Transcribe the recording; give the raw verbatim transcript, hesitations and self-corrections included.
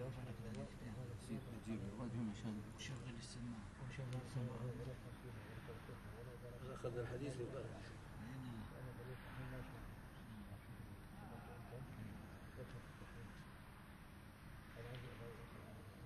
جيب الراديو مشان شغل السماعة وشغل السماعة. أخذ الحديث وقال